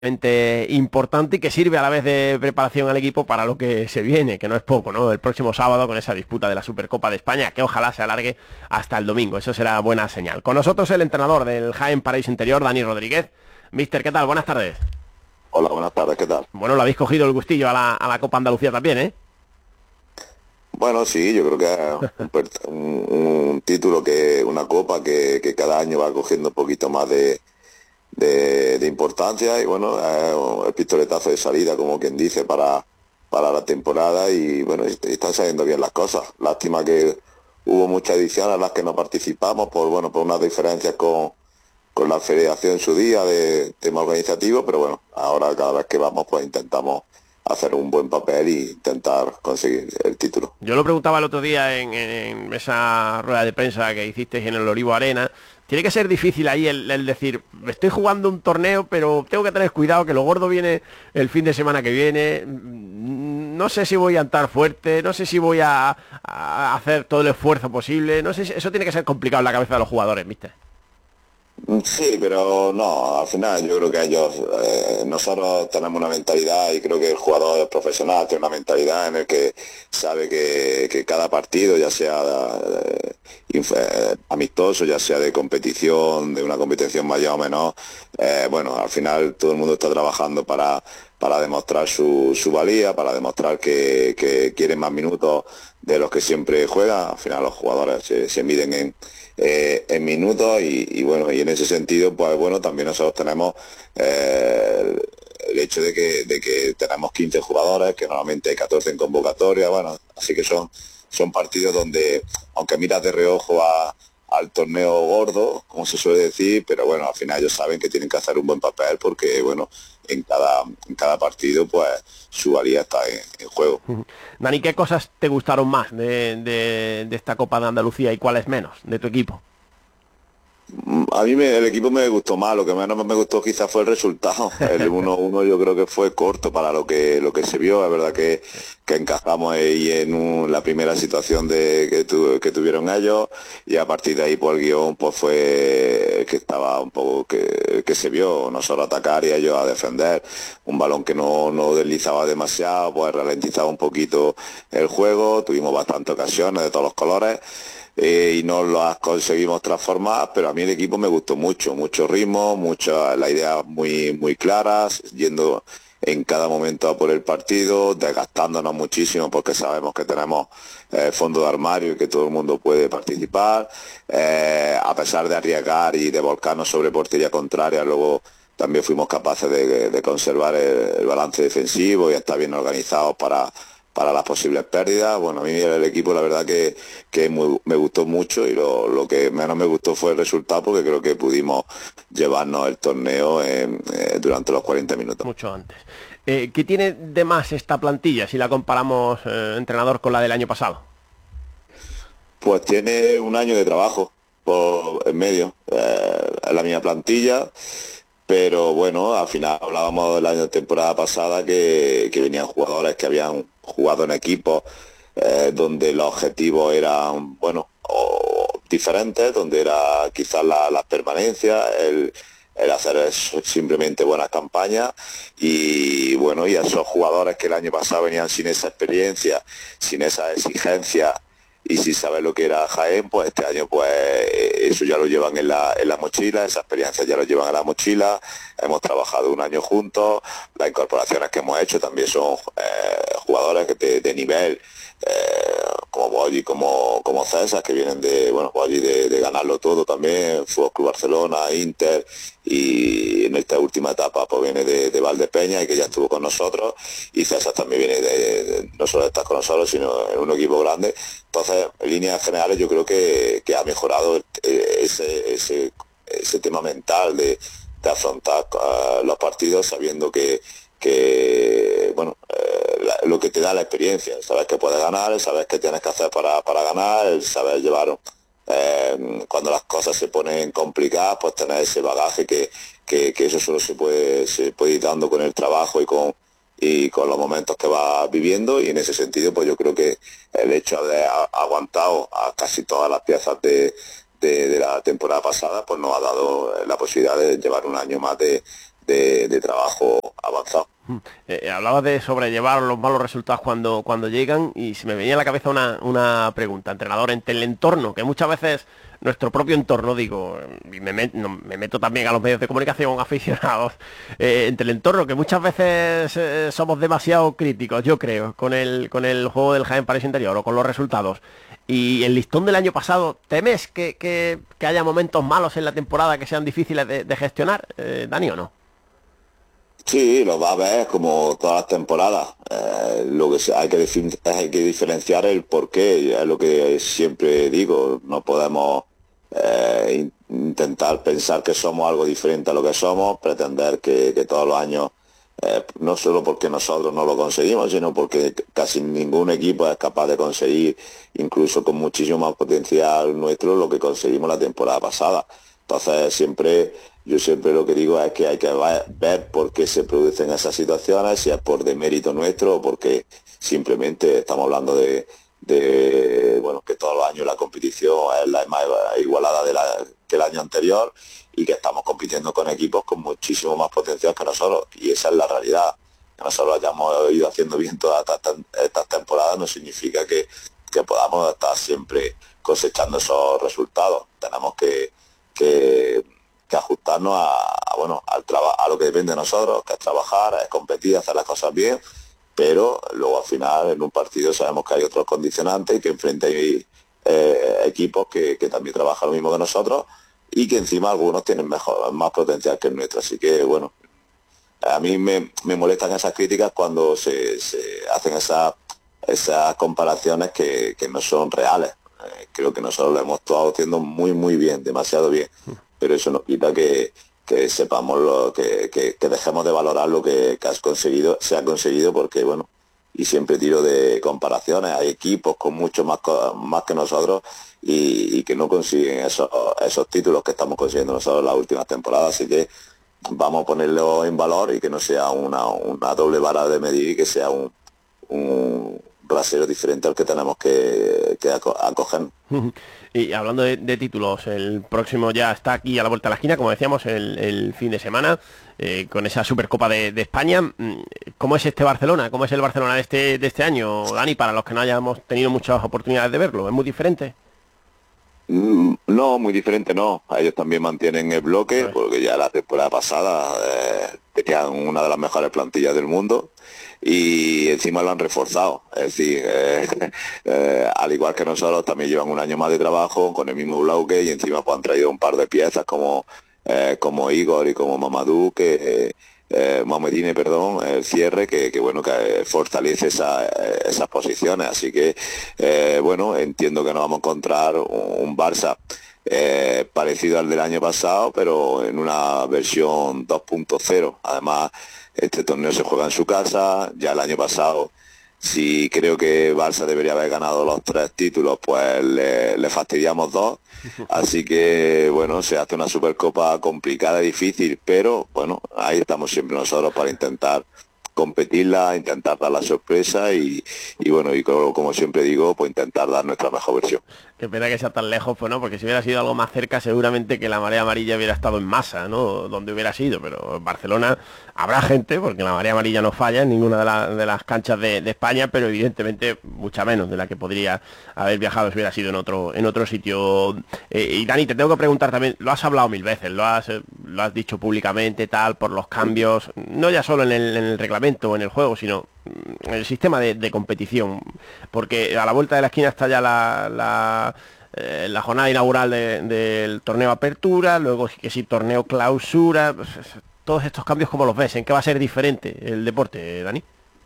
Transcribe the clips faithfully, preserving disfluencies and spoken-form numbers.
importante y que sirve a la vez de preparación al equipo para lo que se viene, que no es poco, ¿no? El próximo sábado con esa disputa de la Supercopa de España, que ojalá se alargue hasta el domingo, eso será buena señal. Con nosotros el entrenador del Jaén Paraíso Interior, Dani Rodríguez. Mister, ¿qué tal? Buenas tardes. Hola, buenas tardes, ¿qué tal? Bueno, lo habéis cogido el gustillo a la, a la Copa Andalucía también, ¿eh? Bueno, sí, yo creo que es un, un, un título, que una copa que, que cada año va cogiendo un poquito más de, de, de importancia, y bueno, es el pistoletazo de salida, como quien dice, para, para la temporada, y bueno, y, y están saliendo bien las cosas. Lástima que hubo muchas ediciones en las que no participamos por, bueno, por unas diferencias con, con la federación en su día de tema organizativo, pero bueno, ahora cada vez que vamos pues intentamos hacer un buen papel e intentar conseguir el título. Yo lo preguntaba el otro día en, en esa rueda de prensa que hicisteis en el Olivo Arena. Tiene que ser difícil ahí el, el decir, estoy jugando un torneo, pero tengo que tener cuidado, que lo gordo viene el fin de semana que viene. No sé si voy a andar fuerte, no sé si voy a, a hacer todo el esfuerzo posible. No sé si eso tiene que ser complicado en la cabeza de los jugadores, ¿viste? Sí, pero no, al final yo creo que ellos, eh, nosotros tenemos una mentalidad, y creo que el jugador profesional tiene una mentalidad en el que sabe que, que cada partido, ya sea eh, inf- amistoso, ya sea de competición, de una competición mayor o menor, eh, bueno, al final todo el mundo está trabajando para, para demostrar su, su valía, para demostrar que, que quieren más minutos de los que siempre juegan. Al final los jugadores se, se miden en Eh, en minutos, y, y bueno, y en ese sentido pues bueno, también nosotros tenemos eh, el hecho de que, de que tenemos quince jugadores, que normalmente hay catorce en convocatoria, bueno, así que son, son partidos donde, aunque miras de reojo a, al torneo gordo, como se suele decir, pero bueno, al final ellos saben que tienen que hacer un buen papel, porque bueno, en cada, en cada partido pues su valía está en, en juego. Dani, ¿qué cosas te gustaron más de, de, de esta Copa de Andalucía y cuáles menos de tu equipo? A mí me, el equipo me gustó más, lo que menos me gustó quizás fue el resultado. El uno uno yo creo que fue corto para lo que lo que se vio. Es verdad que, que encajamos ahí en un- la primera situación de que, tu- que tuvieron ellos, y a partir de ahí pues el guión pues fue que estaba un poco que, que se vio, nosotros atacar y ellos a defender. Un balón que no, no deslizaba demasiado, pues ralentizaba un poquito el juego. Tuvimos bastantes ocasiones de todos los colores, eh, y no las conseguimos transformar, pero a mí el equipo me gustó mucho, mucho ritmo, mucho, las ideas muy, muy claras, yendo en cada momento a por el partido, desgastándonos muchísimo porque sabemos que tenemos eh, fondo de armario y que todo el mundo puede participar, eh, a pesar de arriesgar y de volcarnos sobre portería contraria, luego también fuimos capaces de, de conservar el, el balance defensivo y estar bien organizados para para las posibles pérdidas. Bueno, a mí el equipo la verdad que, que muy, me gustó mucho, y lo, lo que menos me gustó fue el resultado, porque creo que pudimos llevarnos el torneo en, eh, durante los cuarenta minutos. Mucho antes. Eh, ¿Qué tiene de más esta plantilla si la comparamos, eh, entrenador, con la del año pasado? Pues tiene un año de trabajo por en medio, eh, es la misma plantilla, pero bueno, al final hablábamos de la temporada pasada que, que venían jugadores que habían jugado en equipos eh, donde los objetivos eran, bueno, o diferentes, donde era quizás la, la permanencia, el, el hacer es- simplemente buenas campañas, y bueno, y esos jugadores que el año pasado venían sin esa experiencia, sin esa exigencia y sin saber lo que era Jaén, pues este año pues eh, eso ya lo llevan en la, en la mochila, esa experiencia ya lo llevan en la mochila. Hemos trabajado un año juntos, las incorporaciones que hemos hecho también son eh, jugadores que de, de nivel, eh, como Boyi, como, como César, que vienen de, bueno, Boyi de, de ganarlo todo también, Fútbol Club Barcelona, Inter, y en esta última etapa pues viene de, de Valdepeña, y que ya estuvo con nosotros, y César también viene de, de no solo de estar con nosotros, sino en un equipo grande. Entonces, en líneas generales yo creo que, que ha mejorado eh, ese, ese, ese tema mental de, de afrontar uh, los partidos sabiendo que, que bueno, eh, la- lo que te da la experiencia, sabes que puedes ganar, sabes qué tienes que hacer para, para ganar, el saber llevar, eh, cuando las cosas se ponen complicadas, pues tener ese bagaje que, que, que eso solo se puede, se puede ir dando con el trabajo y con y con los momentos que va viviendo, y en ese sentido pues yo creo que el hecho de haber aguantado a casi todas las piezas de, de, de la temporada pasada pues nos ha dado la posibilidad de llevar un año más de, de, de trabajo avanzado. Eh, hablabas de sobrellevar los malos resultados cuando, cuando llegan, y se me venía a la cabeza una, una pregunta, entrenador, entre el entorno, que muchas veces nuestro propio entorno, digo, y me, met, no, me meto también a los medios de comunicación aficionados, eh, entre el entorno, que muchas veces eh, somos demasiado críticos, yo creo, con el, con el juego del Jaén Paraíso Interior o con los resultados. Y el listón del año pasado, ¿temes que, que, que haya momentos malos en la temporada que sean difíciles de, de gestionar, eh, Dani, o no? Sí, lo va a ver como todas las temporadas. Eh, lo que se- hay que, difin- hay que diferenciar el porqué, es lo que siempre digo. No podemos eh, in- intentar pensar que somos algo diferente a lo que somos, pretender que, que todos los años, eh, no solo porque nosotros no lo conseguimos, sino porque casi ningún equipo es capaz de conseguir, incluso con muchísimo más potencial nuestro, lo que conseguimos la temporada pasada. Entonces siempre, yo siempre lo que digo es que hay que va- ver por qué se producen esas situaciones, si es por demérito nuestro o porque simplemente estamos hablando de, de, bueno, que todos los años la competición es la más igualada de la- que el año anterior, y que estamos compitiendo con equipos con muchísimo más potencial que nosotros, y esa es la realidad. Que nosotros hayamos ido haciendo bien todas estas, estas temporadas no significa que, que podamos estar siempre cosechando esos resultados. Tenemos que que, que ajustarnos a, a, bueno, al traba- a lo que depende de nosotros, que es trabajar, es competir, hacer las cosas bien, pero luego al final en un partido sabemos que hay otros condicionantes y que enfrente hay eh, equipos que, que también trabajan lo mismo que nosotros, y que encima algunos tienen mejor, más potencial que el nuestro. Así que bueno, a mí me, me molestan esas críticas cuando se, se hacen esas, esas comparaciones que, que no son reales. Eh, creo que nosotros lo hemos estado haciendo muy, muy bien, demasiado bien. Pero eso no quita que, que sepamos lo que, que, que dejemos de valorar lo que, que has conseguido, se ha conseguido, porque bueno, y siempre tiro de comparaciones, hay equipos con mucho más, co- más que nosotros, y, y que no consiguen esos, esos títulos que estamos consiguiendo nosotros en las últimas temporadas. Así que vamos a ponerlo en valor y que no sea una, una doble vara de medir, y que sea un, un rasero diferente al que tenemos que, que aco- acoger. Y hablando de, de títulos, el próximo ya está aquí a la vuelta de la esquina, como decíamos, el, el fin de semana, eh, con esa Supercopa de, de España. Mm, ¿Cómo es este Barcelona? ¿Cómo es el Barcelona de este, de este año, Dani, para los que no hayamos tenido muchas oportunidades de verlo? ¿Es muy diferente? Mm, No, muy diferente no. Ellos también mantienen el bloque, Pues, porque ya la temporada pasada eh, tenían una de las mejores plantillas del mundo, y encima lo han reforzado. Es decir, eh, eh, al igual que nosotros, también llevan un año más de trabajo con el mismo bloque, y encima pues han traído un par de piezas como, eh, como Igor y como Mamadou, que... eh, eh, Mohamedine, perdón, el cierre, que, que bueno, que eh, fortalece esa, eh, esas posiciones. Así que eh, bueno, entiendo que nos vamos a encontrar un, un Barça eh, parecido al del año pasado, pero en una versión dos punto cero. Además, este torneo se juega en su casa. Ya el año pasado, si creo que Barça debería haber ganado los tres títulos, pues le, le fastidiamos dos. Así que bueno, se hace una Supercopa complicada y difícil, pero bueno, ahí estamos siempre nosotros para intentar competirla, intentar dar la sorpresa, y, y bueno, y como, como siempre digo, pues intentar dar nuestra mejor versión. qué pena que sea tan lejos, pues no, porque si hubiera sido algo más cerca, seguramente que la marea amarilla hubiera estado en masa, ¿no? Donde hubiera sido, pero en Barcelona habrá gente, porque la marea amarilla no falla en ninguna de, la- de las canchas de, de España, pero evidentemente mucha menos de la que podría haber viajado si hubiera sido en otro, en otro sitio. Eh, y Dani, te tengo que preguntar también, lo has hablado mil veces, lo has, eh, lo has dicho públicamente, tal, por los cambios, no ya solo en el, en el reglamento o en el juego, sino mm, en el sistema de, de competición, porque a la vuelta de la esquina está ya la, la, eh, la jornada inaugural de- del torneo Apertura, luego que sí, torneo Clausura, pues, es- todos estos cambios, ¿cómo los ves? ¿En qué va a ser diferente el deporte, Dani?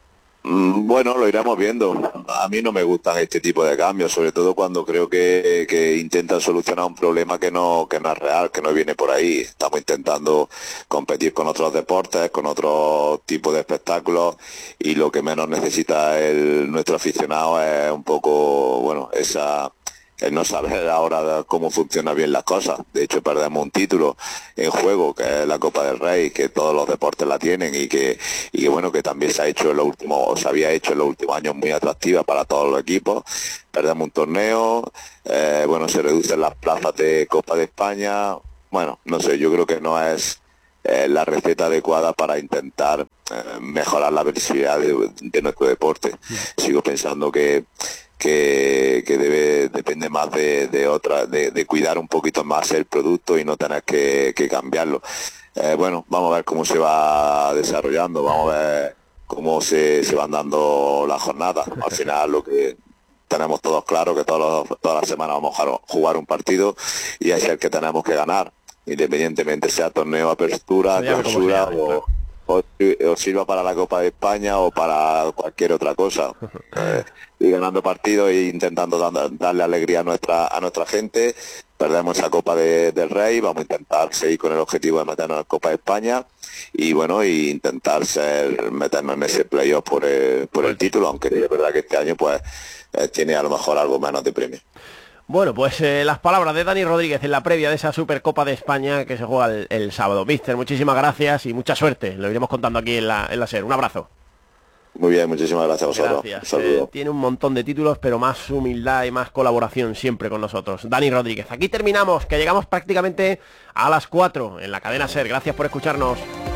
Mm, Bueno, lo iremos viendo. A mí no me gustan este tipo de cambios, sobre todo cuando creo que, que intentan solucionar un problema que no, que no es real, que no viene por ahí. Estamos intentando competir con otros deportes, con otros tipos de espectáculos, y lo que menos necesita el, nuestro aficionado es un poco, bueno, esa el no saber ahora cómo funcionan bien las cosas. De hecho, perdemos un título en juego, que es la Copa del Rey, que todos los deportes la tienen, y que, y que bueno, que también se ha hecho en los últimos, o se había hecho en los últimos años muy atractiva para todos los equipos. Perdemos un torneo, eh, bueno, se reducen las plazas de Copa de España. Bueno, no sé, yo creo que no es eh, la receta adecuada para intentar eh, mejorar la visibilidad de, de nuestro deporte. Sigo pensando que que, que debe depende más de, de otra de, de cuidar un poquito más el producto y no tener que, que cambiarlo. Eh, bueno, vamos a ver cómo se va desarrollando, vamos a ver cómo se, se van dando las jornadas. Al final lo que tenemos todos claro que todos los, todas las semanas vamos a jugar un partido y es el que tenemos que ganar, independientemente sea torneo apertura, clausura o, o, o sirva para la Copa de España o para cualquier otra cosa. Eh, y ganando partidos e intentando dar, darle alegría a nuestra a nuestra gente. Perdemos esa Copa de, del Rey, vamos a intentar seguir con el objetivo de meternos en la Copa de España y bueno, y intentar ser meternos en ese playoff por el, por el título, aunque es verdad que este año pues eh, tiene a lo mejor algo menos de premio. Bueno, pues eh, las palabras de Dani Rodríguez en la previa de esa Supercopa de España que se juega el, el sábado. Míster, muchísimas gracias y mucha suerte. Lo iremos contando aquí en la, en la SER. Un abrazo. Muy bien, muchísimas gracias a vosotros. Gracias. Eh, tiene un montón de títulos, pero más humildad y más colaboración siempre con nosotros. Dani Rodríguez. Aquí terminamos, que llegamos prácticamente a las cuatro en la cadena SER. Gracias por escucharnos.